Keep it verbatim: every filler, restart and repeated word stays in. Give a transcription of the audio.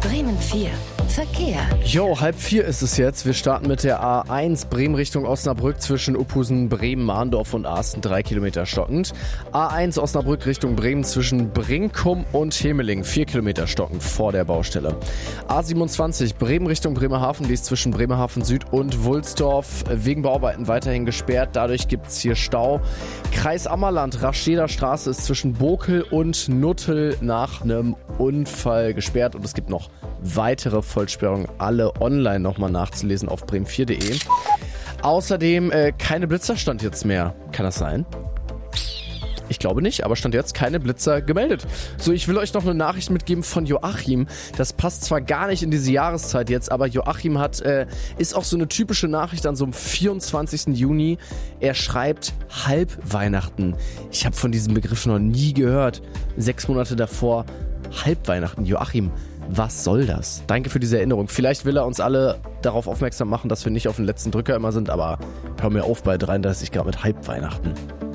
Bremen vier. Verkehr. Jo, halb vier ist es jetzt. Wir starten mit der A eins Bremen Richtung Osnabrück zwischen Uphusen, Bremen, Mahndorf und Asten, drei Kilometer stockend. A eins Osnabrück Richtung Bremen zwischen Brinkum und Hemeling, vier Kilometer stockend vor der Baustelle. A siebenundzwanzig Bremen Richtung Bremerhaven, die ist zwischen Bremerhaven Süd und Wulsdorf wegen Bauarbeiten weiterhin gesperrt. Dadurch gibt es hier Stau. Kreis Ammerland, Rascheder Straße ist zwischen Bokel und Nuttel nach einem Unfall gesperrt und es gibt noch weitere Vollsperrungen, alle online nochmal nachzulesen auf bremen vier punkt de. Außerdem äh, keine Blitzer stand jetzt mehr. Kann das sein? Ich glaube nicht, aber stand jetzt keine Blitzer gemeldet. So, ich will euch noch eine Nachricht mitgeben von Joachim. Das passt zwar gar nicht in diese Jahreszeit jetzt, aber Joachim hat, äh, ist auch so eine typische Nachricht an so einem vierundzwanzigsten Juni. Er schreibt Halbweihnachten. Ich habe von diesem Begriff noch nie gehört. Sechs Monate davor Halbweihnachten. Joachim, was soll das? Danke für diese Erinnerung. Vielleicht will er uns alle darauf aufmerksam machen, dass wir nicht auf den letzten Drücker immer sind, aber hör mir auf bei dreiunddreißig Grad mit Halbweihnachten.